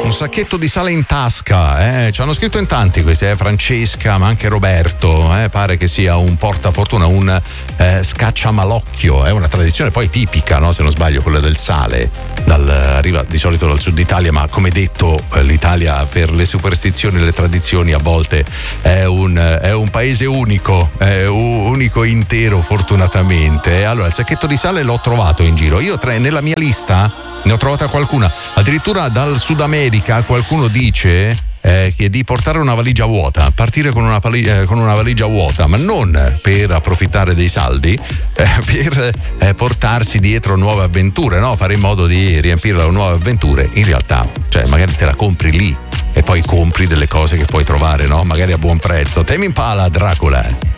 un sacchetto di sale in tasca, ci hanno scritto in tanti questi, Francesca, ma anche Roberto, pare che sia un portafortuna, un scacciamalocchio, è una tradizione poi tipica, no? Se non sbaglio, quella del sale, arriva di solito dal sud Italia, ma come detto l'Italia per le superstizioni e le tradizioni a volte è un paese unico, unico intero fortunatamente. Allora il sacchetto di sale l'ho trovato in giro, io nella mia lista ne ho trovata qualcuna, addirittura dal Sud America qualcuno dice che di portare una valigia vuota, partire con una valigia vuota, ma non per approfittare dei saldi, per portarsi dietro nuove avventure, no? Fare in modo di riempirla con nuove avventure. In realtà, cioè, magari te la compri lì e poi compri delle cose che puoi trovare, no? Magari a buon prezzo. Tame Impala, Dracula.